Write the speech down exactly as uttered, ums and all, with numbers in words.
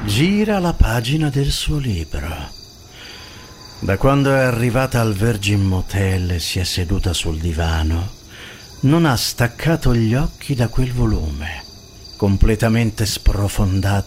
gira la pagina del suo libro. Da quando è arrivata al Virgin Motel e si è seduta sul divano, non ha staccato gli occhi da quel volume, completamente sprofondato